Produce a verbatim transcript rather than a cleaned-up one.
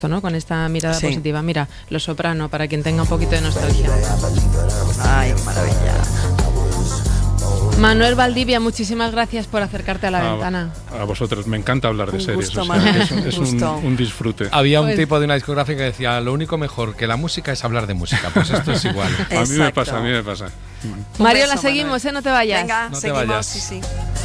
¿no? Con esta mirada Sí. positiva. Mira, Los Soprano, para quien tenga un poquito de nostalgia. Ay, maravilla. Manuel Valdivia, muchísimas gracias por acercarte a la a, ventana. a vosotros, me encanta hablar de Un series. gusto, o sea, Manuel, es, un es un, gusto. un disfrute. Había un Pues- tipo de una discográfica que decía, lo único mejor que la música es hablar de música. Pues esto es igual. A mí me Exacto. pasa, a mí me pasa. Mario, la beso, seguimos, Manuel. ¿eh? No te vayas. Venga, No te seguimos, vayas. sí, sí.